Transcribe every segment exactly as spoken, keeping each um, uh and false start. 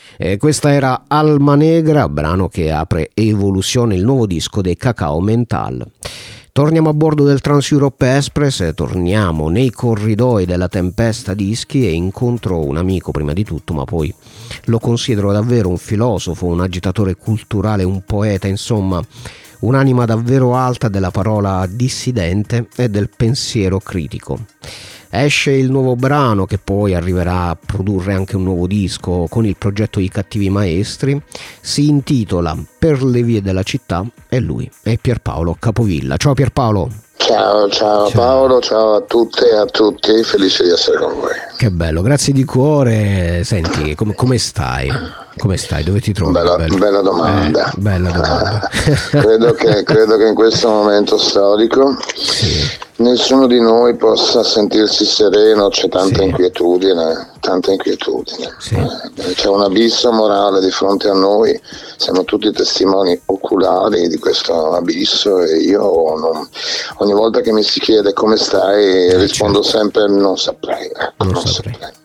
Eh, questa era Alma Negra, brano che apre Evoluzione, il nuovo disco dei Cacao Mental. Torniamo a bordo del Trans Europe Express, torniamo nei corridoi della Tempesta Dischi e incontro un amico prima di tutto, ma poi lo considero davvero un filosofo, un agitatore culturale, un poeta, insomma un'anima davvero alta della parola dissidente e del pensiero critico. Esce il nuovo brano che poi arriverà a produrre anche un nuovo disco con il progetto I Cattivi Maestri, si intitola Per le vie della città e lui è Pierpaolo Capovilla. Ciao Pierpaolo. Ciao, ciao, ciao Paolo, ciao a tutte e a tutti, felice di essere con voi. Che bello, grazie di cuore. Senti, com- come stai? Come stai? Dove ti trovi? Bella, bella domanda. Eh, bella domanda. credo, che, credo che in questo momento storico sì. nessuno di noi possa sentirsi sereno, c'è tanta sì. inquietudine, tanta inquietudine. Sì. Eh, c'è un abisso morale di fronte a noi, siamo tutti testimoni oculari di questo abisso e io non, ogni volta che mi si chiede come stai eh, rispondo certo. sempre non saprei. Ecco, non, non saprei. saprei.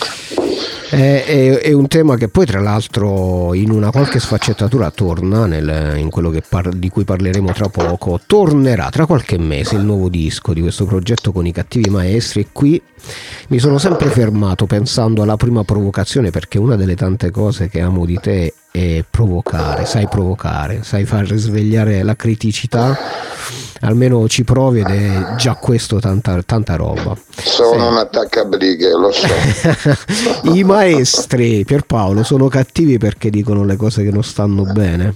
È, è, è un tema che poi tra l'altro in una qualche sfaccettatura torna nel, in quello che par- di cui parleremo tra poco, tornerà tra qualche mese il nuovo disco di questo progetto con I Cattivi Maestri e qui mi sono sempre fermato pensando alla prima provocazione, perché una delle tante cose che amo di te è provocare, sai provocare, sai far risvegliare la criticità, almeno ci provi ed è già questo tanta, tanta roba. Sono sì. un attaccabrighe, lo so. I maestri, Pierpaolo, sono cattivi perché dicono le cose che non stanno bene?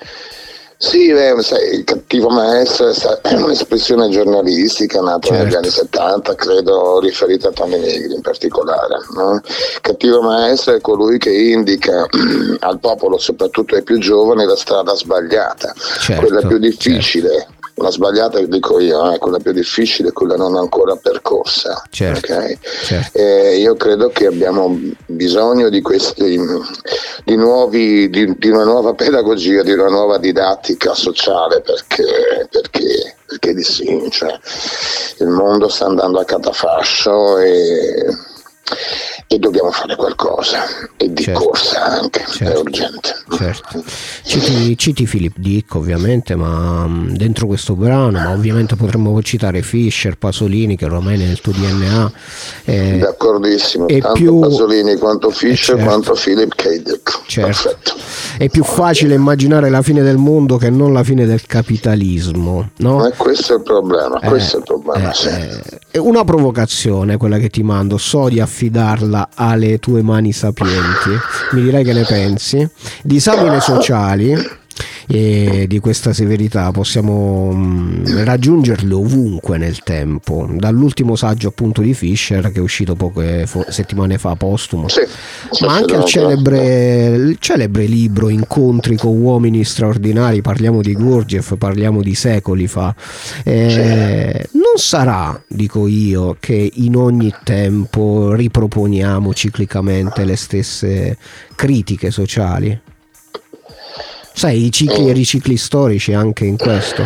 Sì, beh, sai, il cattivo maestro è un'espressione giornalistica nata certo. negli anni settanta, credo riferita a Tommy Negri in particolare. No? Cattivo maestro è colui che indica al popolo, soprattutto ai più giovani, la strada sbagliata, certo, quella più difficile. Certo. La sbagliata, dico io, è eh, quella più difficile, quella non ancora percorsa. Certo, okay? certo. Eh, io credo che abbiamo bisogno di questi, di nuovi, di, di una nuova pedagogia, di una nuova didattica sociale, perché, perché, perché di sì, cioè, il mondo sta andando a catafascio e, e dobbiamo fare qualcosa, e di certo. corsa anche, certo. è urgente. Certo. Citi, citi Philip Dick ovviamente, ma dentro questo brano, ma ovviamente potremmo citare Fischer, Pasolini, che ormai nel tuo D N A è, d'accordissimo, è tanto più, Pasolini quanto Fischer certo. quanto Philip K. Dick. Certo. Perfetto. È più facile immaginare la fine del mondo che non la fine del capitalismo, no? Ma questo è il problema, eh, questo è il problema, eh, sì. È una provocazione quella che ti mando, so di affidarla alle tue mani sapienti, mi dirai che ne pensi. Disamine sociali e di questa severità possiamo mh, raggiungerle ovunque nel tempo, dall'ultimo saggio appunto di Fischer che è uscito poche fo- settimane fa postumo, sì, ma anche al celebre, il celebre libro Incontri con uomini straordinari, parliamo di Gurdjieff, parliamo di secoli fa. Eh, non sarà, dico io, che in ogni tempo riproponiamo ciclicamente le stesse critiche sociali? Sai, i cicli e ricicli storici anche in questo.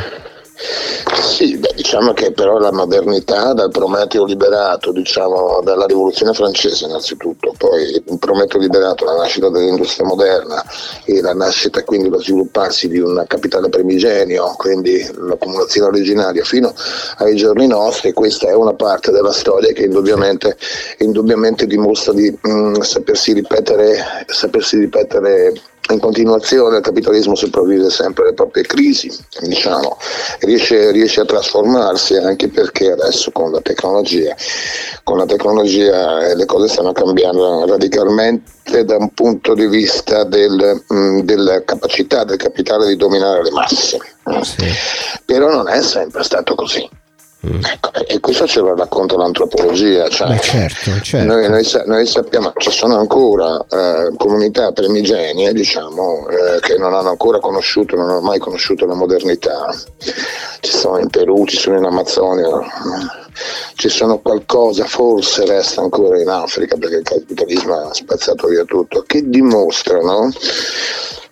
Sì, beh, diciamo che però la modernità dal Prometeo liberato, diciamo dalla rivoluzione francese innanzitutto, poi il Prometeo liberato, la nascita dell'industria moderna e la nascita, quindi lo svilupparsi di un capitale primigenio, quindi l'accumulazione originaria fino ai giorni nostri, questa è una parte della storia che indubbiamente, indubbiamente dimostra di mh, sapersi ripetere, sapersi ripetere in continuazione. Il capitalismo sopravvive sempre alle proprie crisi, diciamo, riesce, riesce a trasformarsi, anche perché adesso con la tecnologia, con la tecnologia le cose stanno cambiando radicalmente da un punto di vista del, mh, della capacità del capitale di dominare le masse. Sì. Però non è sempre stato così. Mm. Ecco, e questo ce lo racconta l'antropologia, cioè, Beh, certo, certo. Noi, noi, noi sappiamo ci sono ancora eh, comunità primigenie, diciamo, eh, che non hanno ancora conosciuto, non hanno mai conosciuto la modernità. Ci sono in Perù, ci sono in Amazzonia, ci sono qualcosa, forse resta ancora in Africa, perché il capitalismo ha spazzato via tutto, che dimostrano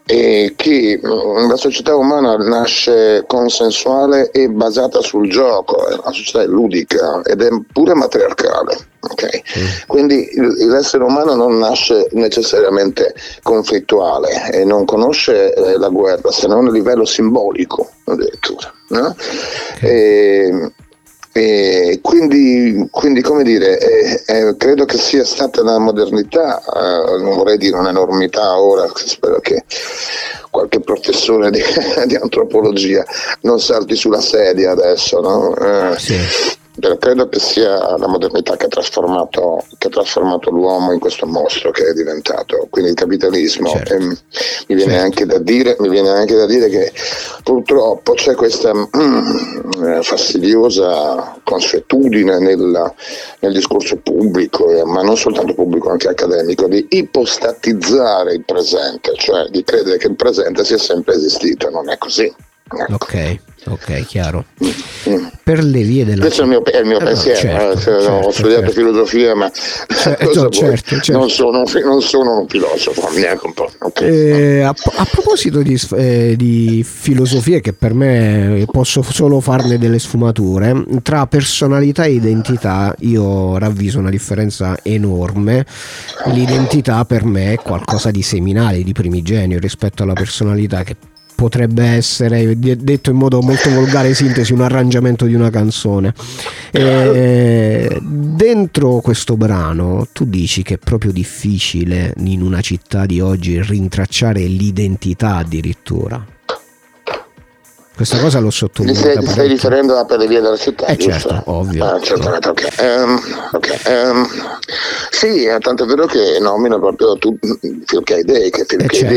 e che la società umana nasce consensuale e basata sul gioco, la società è ludica ed è pure matriarcale, okay? Mm. Quindi l'essere umano non nasce necessariamente conflittuale e non conosce eh, la guerra se non a livello simbolico addirittura, no? Okay. E, E quindi, quindi come dire, eh, eh, credo che sia stata la modernità, eh, non vorrei dire un'enormità ora, spero che qualche professore di, di antropologia non salti sulla sedia adesso, no? Eh, sì. Credo che sia la modernità che ha trasformato, che ha trasformato l'uomo in questo mostro che è diventato, quindi il capitalismo. Certo. E mi viene certo. anche da dire, mi viene anche da dire che purtroppo c'è questa mm, fastidiosa consuetudine nel, nel discorso pubblico, eh, ma non soltanto pubblico, anche accademico, di ipostatizzare il presente, cioè di credere che il presente sia sempre esistito. Non è così. Ecco. Ok, ok, chiaro. Mm. Per le vie della questo è il mio, è il mio eh pensiero, certo, eh, certo, ho studiato certo. filosofia, ma certo, certo, certo. Non, sono, non sono un filosofo, neanche un po'. Okay. Eh, a, a proposito di, eh, di filosofia, che per me posso solo farne delle sfumature, tra personalità e identità io ravviso una differenza enorme. L'identità per me è qualcosa di seminale, di primigenio rispetto alla personalità, che potrebbe essere, detto in modo molto volgare, sintesi, un arrangiamento di una canzone. E dentro questo brano tu dici che è proprio difficile in una città di oggi rintracciare l'identità addirittura. Questa cosa l'ho sottolineata. Ti stai riferendo a Per le vie della città? Eh giusto? Certo, ovvio. Ah, certamente, ok. Um, okay. Um, sì, è tanto vero che nomino proprio tu, Phil K. Day, che Phil eh K. Day